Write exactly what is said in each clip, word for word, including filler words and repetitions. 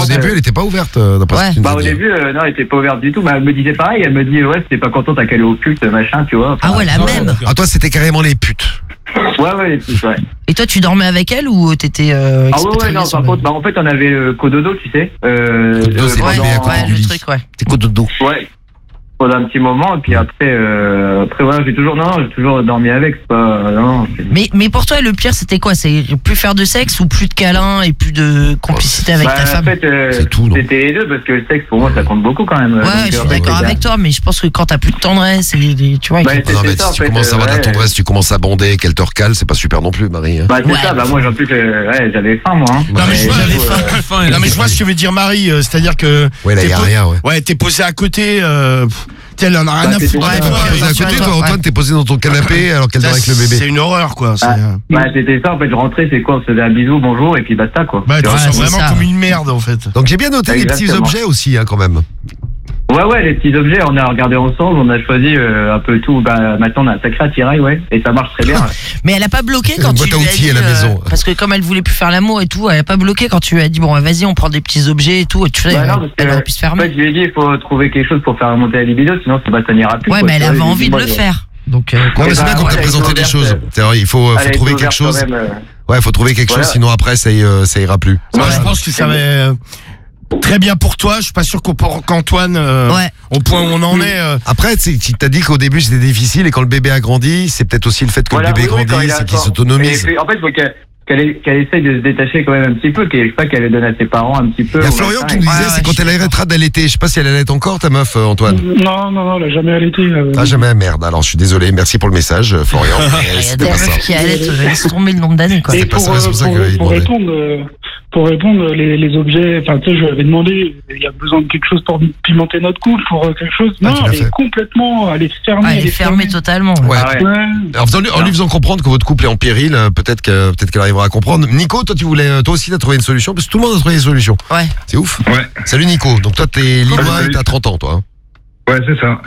au début, elle était pas ouverte, euh, d'après Ouais. ce que tu nous Bah as au dit. début, euh, non, elle était pas ouverte du tout. Bah, elle me disait pareil, elle me dit ouais, c'était pas content, t'as qu'à aller au culte, machin, tu vois. Ah ouais, la Non, même. d'accord. Ah, toi, c'était carrément les putes. Ouais, ouais, c'est ouais. Et toi, tu dormais avec elle ou t'étais euh, Ah ouais, ouais, expatrié non, sur par le- contre, bah en fait, on avait le cododo, tu sais. Euh, Cododo, euh, c'est Ouais, bébé à côté ouais, du le lit. truc, ouais. T'es quoi de dos? Ouais. Pendant un petit moment, et puis après, euh, après voilà, j'ai toujours, non, non, j'ai toujours dormi avec, c'est pas, non. c'est- Mais, mais pour toi, le pire, c'était quoi? C'est plus faire de sexe ou plus de câlins et plus de complicité avec Bah, ta en femme? fait, euh, C'est tout, non c'était les deux, parce que le sexe, pour moi, ça compte beaucoup quand même. Ouais, Donc, je suis euh, d'accord ouais, avec toi, mais je pense que quand t'as plus de tendresse et des- tu vois, Bah, avec- c'est- Non, mais ça, si en tu fait, commences à avoir de la ouais. tendresse, tu commences à bander, qu'elle te recale, c'est pas super non plus, Marie. Hein. Bah, c'est Ouais. ça, bah, moi, en plus, euh, ouais, j'avais faim, moi. Hein. Non, mais je Et vois, du j'avais coup, faim. euh, Enfin, Non, mais je vois ce que veut dire Marie, euh, c'est-à-dire que. Ouais, là, t'es y a po- rien, ouais. Ouais, t'es posé à côté, euh. pff, Elle en a rien Bah, à t'es- foutre. ouais, de t'es toi. ouais, Posé à ouais, côté, ouais, toi, ouais. Antoine, t'es posé dans ton canapé alors qu'elle dort avec le bébé. C'est une horreur, quoi. c'est- Ah. Bah, c'était ça, en fait, je rentrais, c'est quoi, on se faisait un bisou, bonjour, et puis basta, quoi. Bah, tu te Ouais, sens c'est vraiment ça. comme une merde, en fait. Donc j'ai bien noté les petits Exactement. objets aussi, hein, quand même. Ouais, ouais, les petits objets, on a regardé ensemble, on a choisi euh, un peu tout. Bah, maintenant, on a un sacré attirail, ouais, et ça marche très bien. mais elle a pas bloqué quand Une tu boîte à lui as outils dit, à la euh, maison. parce que comme elle voulait plus faire l'amour et tout, elle a pas bloqué quand tu lui as dit bon, vas-y, on prend des petits objets et tout, et tu sais, Bah, non, elle, parce elle que, aurait pu se En fermer. fait, je lui ai dit, il faut trouver quelque chose pour faire remonter la libido, sinon ça, bah, ça n'ira plus. Ouais, quoi, mais elle tu vois, avait je lui ai envie dit, de moi, le je- faire. Donc, euh, Non, mais c'est bah, bien qu'on ouais, t'a elle présenté était des ouverte, choses. euh, C'est-à-dire, il faut, Elle faut a trouver été quelque ouverte chose. quand même, euh, Ouais, faut trouver quelque Voilà. chose, sinon après, ça, y- euh, ça ira plus. Moi, Ouais. je pense que ça va euh, très bien pour toi. Je suis pas sûr qu'au- qu'Antoine, euh, Ouais. au point où on en est. euh, Après, tu tu t'as dit qu'au début c'était difficile et quand le bébé a grandi, c'est peut-être aussi le fait que Voilà, le bébé oui, oui, quand il grandisse a et qu'il encore- s'autonomise. Et puis, en fait, il faut qu'elle qu'elle ait- qu'elle essaye de se détacher quand même un petit peu, qu'elle, je sais pas, qu'elle le donne à ses parents un petit peu. Il y a ou Florian machin, qui nous et- disait, Ouais, c'est ouais, quand je elle suis arrêtera d'allaiter. Je sais pas si elle allait encore, ta meuf, euh, Antoine. Non, non, non, elle a jamais allaité. Euh, Ah, jamais, merde. Alors, je suis désolé. Merci pour le message, euh, Florian. Mais il y a c'était des pas ça. meufs qui allaitent, euh, laisse tomber le nombre d'années, quoi. Et c'est pas pour, ça, c'est euh, pour ça pour, que il pour demandait. répondre, euh, pour répondre, les, les objets, enfin, tu sais, je lui avais demandé, il y a besoin de quelque chose pour pimenter notre couple, pour euh, quelque chose. Ah, Non, tu l'as elle fait. est complètement, elle est fermée. Ah, elle est fermée totalement. Ouais. Ah ouais. Ouais. Alors, en lui, en lui faisant comprendre que votre couple est en péril, euh, peut-être que peut-être qu'elle arrivera à comprendre. Nico, toi, tu voulais, toi aussi, t'as trouvé une solution, parce que tout le monde a trouvé des solutions. Ouais. C'est ouf. Ouais. Salut Nico. Donc toi, t'es libre Salut. et t'as trente ans, toi. hein. Ouais, c'est ça.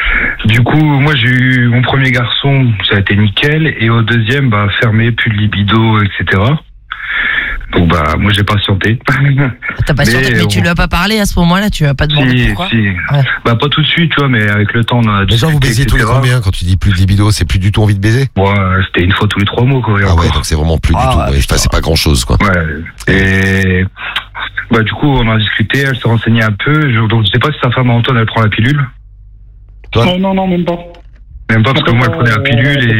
Du coup, moi, j'ai eu mon premier garçon, ça a été nickel. Et au deuxième, bah, fermé, plus de libido, et cetera. Donc, bah, moi, j'ai patienté. T'as pas Mais, sûr, mais tu on- lui as pas parlé à ce moment-là, tu lui as pas demandé si, pourquoi. si. Bah, pas tout de suite, tu vois, mais avec le temps, on a Mais genre, vous baisiez tous les combien quand tu dis plus de libido, c'est plus du tout envie de baiser? Ouais, c'était une fois tous les trois mois, quoi. et Ah ouais, encore. donc c'est vraiment plus Ah du tout. ouais, Ouais, putain. enfin, c'est pas grand chose, quoi. Ouais. Et bah du coup on a discuté, elle s'est renseignée un peu. Je, donc je sais pas si sa femme Antoine elle prend la pilule. Toi Euh, non, non, même pas. Même pas parce que moi elle prenait la pilule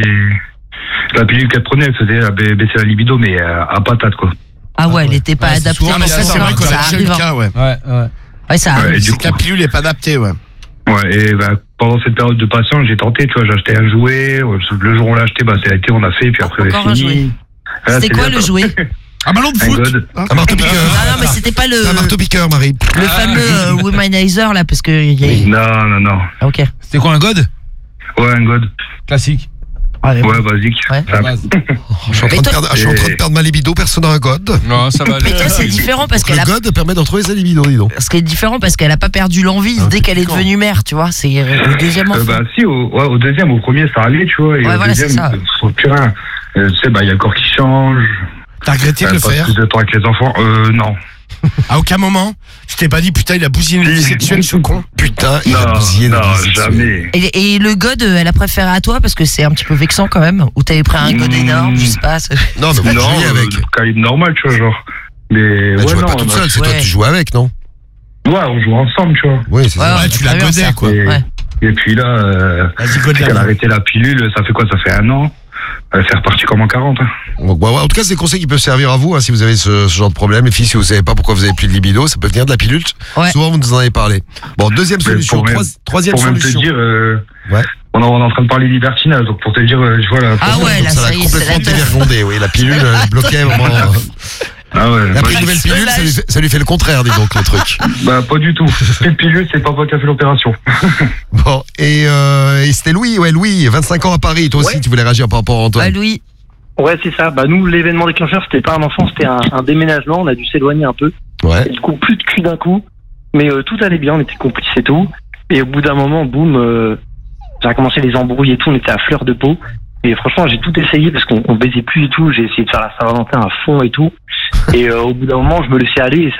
et la pilule qu'elle prenait elle faisait elle ba- baisser la libido mais euh, à patate quoi. Ah ouais, elle était pas Ouais, c'est adaptée. souvent, Non, mais ça, c'est vrai qu'on ça a déjà eu arrive. le hein. cas, ouais. Ouais, ouais. Ouais, ça Ouais, arrive. et du C'est coup, que la pilule est pas adaptée, ouais. ouais et bah pendant cette période de patience j'ai tenté, tu vois, j'ai acheté un jouet. Le jour où on l'a acheté, bah ça a été on a fait puis après Encore un fini. jouet. Ah, C'était c'est quoi bien, le ça. jouet? Un ballon de Un foot. god. Un marteau piqueur. Ah non, mais c'était pas le, Un marteau piqueur, Marie. le fameux euh, womanizer là, parce que il y a. Non non non. Ah, ok. C'était quoi, un god? Ouais un god. Classique. Ah, mais bon. Ouais basique. Ouais. Ça- Base. Je suis en train de toi- perdre, je suis en train de perdre ma libido, personne n'a un god. Non, ça va aller. Mais toi, c'est différent parce Le qu'elle a. god permet de retrouver sa libido, dis donc. Ce qui est différent parce qu'elle a pas perdu l'envie Ah, dès qu'elle est piquant. devenue mère, tu vois. C'est euh, le deuxième Euh, enfant. bah si au, ouais, au deuxième, au premier ça allait tu vois et Ouais, au voilà, c'est deuxième ça. euh, plus rien. Euh, tu sais bah il y a le corps qui change. T'as regretté de Euh, le passe faire? plus de temps avec les enfants. Euh non. À aucun moment? Tu t'es pas dit, putain, il a bousillé une vie sexuelle, ce con? Putain, il a Non, bousillé non, notre vie sexuelle. jamais. Et, et le god, euh, elle a préféré à toi parce que c'est un petit peu vexant quand même. Ou t'avais pris un god Mmh. énorme, je sais pas. c'est- Non, mais vous Non, jouiez euh, avec. le calibre normal, tu vois, genre. Mais Elle ouais, jouait non, pas toute non, seule, c'est toi ouais. qui jouais avec, non? Ouais, on joue ensemble, tu vois. Oui, c'est ça. Ouais, tu la très bien, godais, ça. quoi. Et, Ouais. et puis là, euh, Vas-y, god elle a la arrêté la pilule, ça fait quoi? Ça fait un an. Elle fait repartir comme en quarante. Hein. Donc, ouais, ouais, en tout cas, c'est des conseils qui peuvent servir à vous hein, si vous avez ce, ce genre de problème. Les filles, si vous savez pas pourquoi vous avez plus de libido, ça peut venir de la pilule. Ouais. Souvent, vous nous en avez parlé. Bon, deuxième Mais solution. pour même- Trois- troisième Pour même te solution. dire, euh, Ouais. on, est, on est en train de parler libertinage, donc pour te dire, euh, je vois la. Ah ouais, Donc, là, ça ça l'a y est, c'est complètement la teuf. dévergondé, oui. La pilule elle bloquait vraiment. euh, Ah ouais, Elle a bah, pris une nouvelle pilule, ça lui, fait, ça lui fait le contraire, dis donc, le truc. bah, pas du tout. Une pilule, c'est papa qui a fait l'opération. Bon, et, euh, et c'était Louis, ouais, Louis, vingt-cinq ans à Paris. Toi aussi, Ouais. tu voulais réagir par rapport à Ouais, Antoine. Louis. Ouais, c'est ça. Bah nous, l'événement déclencheur, c'était pas un enfant, c'était un, un déménagement. On a dû s'éloigner un peu. Ouais. Et du coup, plus de cul d'un coup. Mais euh, tout allait bien, on était complices et tout. Et au bout d'un moment, boum, euh, ça a commencé les embrouilles et tout. On était à fleur de peau. Et franchement, j'ai tout essayé parce qu'on on baisait plus du tout. J'ai essayé de faire la Saint-Valentin à fond et tout. Et euh, au bout d'un moment, je me laissais aller et ça